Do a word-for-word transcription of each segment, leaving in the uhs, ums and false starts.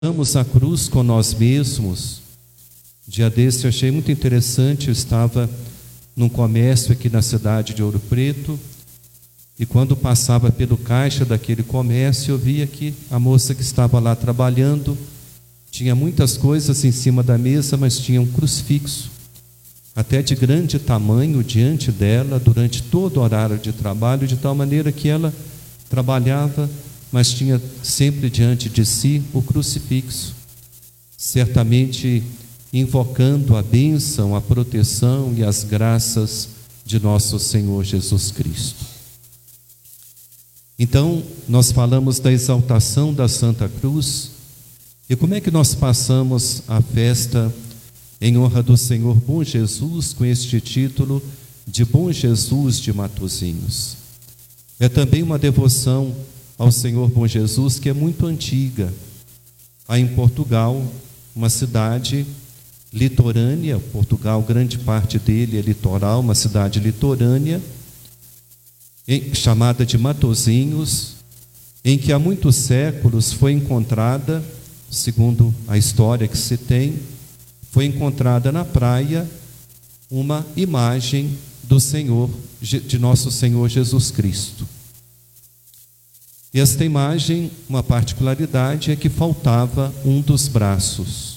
Vamos à cruz com nós mesmos. Dia desse eu achei muito interessante. Eu estava num comércio aqui na cidade de Ouro Preto, e quando passava pelo caixa daquele comércio, eu via que a moça que estava lá trabalhando tinha muitas coisas em cima da mesa, mas tinha um crucifixo, até de grande tamanho, diante dela, durante todo o horário de trabalho, de tal maneira que ela trabalhava, mas tinha sempre diante de si o crucifixo, certamente invocando a bênção, a proteção e as graças de nosso Senhor Jesus Cristo. Então, nós falamos da exaltação da Santa Cruz, e como é que nós passamos a festa em honra do Senhor Bom Jesus com este título de Bom Jesus de Matosinhos? É também uma devoção ao Senhor Bom Jesus que é muito antiga. Há em Portugal uma cidade litorânea, Portugal, grande parte dele é litoral, uma cidade litorânea, em, chamada de Matosinhos, em que há muitos séculos foi encontrada, segundo a história que se tem, foi encontrada na praia uma imagem do Senhor, de nosso Senhor Jesus Cristo. E esta imagem, uma particularidade é que faltava um dos braços.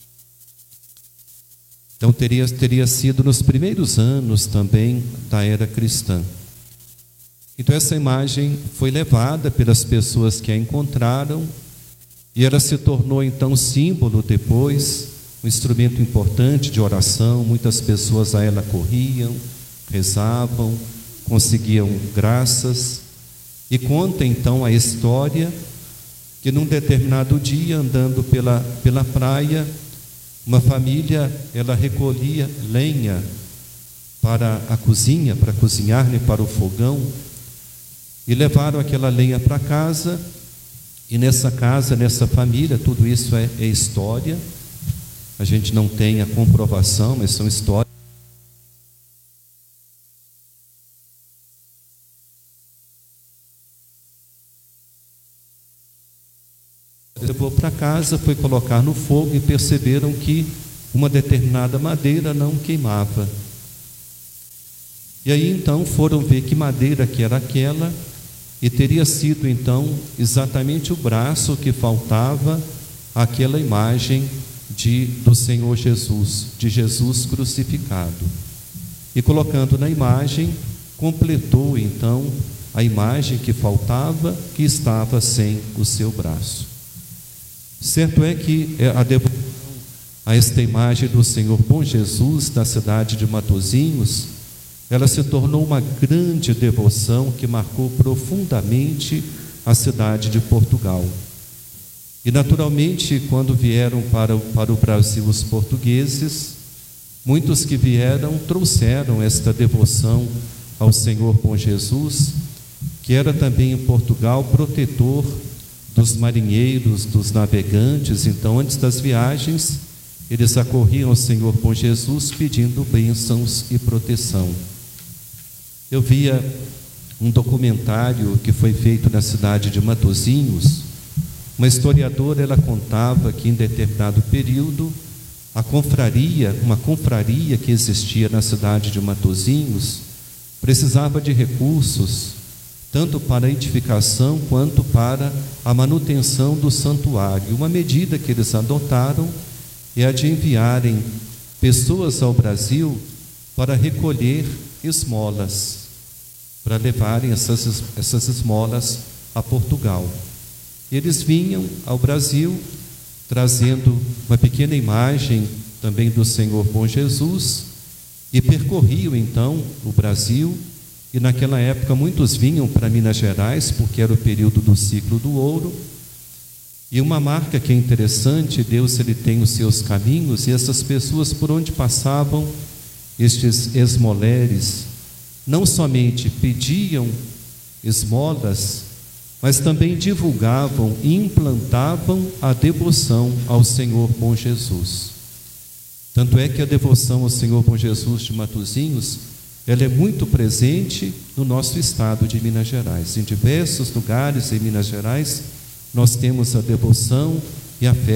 Então teria, teria sido nos primeiros anos também da era cristã. Então essa imagem foi levada pelas pessoas que a encontraram, e ela se tornou então símbolo depois, um instrumento importante de oração. Muitas pessoas a ela corriam, rezavam, conseguiam graças. E conta então a história que num determinado dia, andando pela, pela praia, uma família, ela recolhia lenha para a cozinha, para cozinhar, né, para o fogão, e levaram aquela lenha para casa. E nessa casa, nessa família, tudo isso é, é história, a gente não tem a comprovação, mas são histórias. Levou para casa, foi colocar no fogo e perceberam que uma determinada madeira não queimava. E aí então foram ver que madeira que era aquela, e teria sido então exatamente o braço que faltava àquela imagem de, do Senhor Jesus, de Jesus crucificado. E colocando na imagem, completou então a imagem que faltava, que estava sem o seu braço. Certo é que a devoção a esta imagem do Senhor Bom Jesus da cidade de Matosinhos, ela se tornou uma grande devoção que marcou profundamente a cidade de Portugal. E naturalmente, quando vieram para o, para o Brasil os portugueses, muitos que vieram trouxeram esta devoção ao Senhor Bom Jesus, que era também em Portugal protetor dos marinheiros, dos navegantes. Então, antes das viagens, eles acorriam ao Senhor Bom Jesus pedindo bênçãos e proteção. Eu via um documentário que foi feito na cidade de Matosinhos. Uma historiadora, ela contava que em determinado período, a confraria, uma confraria que existia na cidade de Matosinhos, precisava de recursos, tanto para a edificação quanto para a manutenção do santuário. Uma medida que eles adotaram é a de enviarem pessoas ao Brasil para recolher esmolas, para levarem essas, essas esmolas a Portugal. Eles vinham ao Brasil trazendo uma pequena imagem também do Senhor Bom Jesus, e percorriam então o Brasil. E naquela época muitos vinham para Minas Gerais, porque era o período do ciclo do ouro. E uma marca que é interessante, Deus ele tem os seus caminhos, e essas pessoas por onde passavam, estes esmoleres, não somente pediam esmolas, mas também divulgavam e implantavam a devoção ao Senhor Bom Jesus. Tanto é que a devoção ao Senhor Bom Jesus de Matosinhos, ela é muito presente no nosso estado de Minas Gerais. Em diversos lugares em Minas Gerais, nós temos a devoção e a fé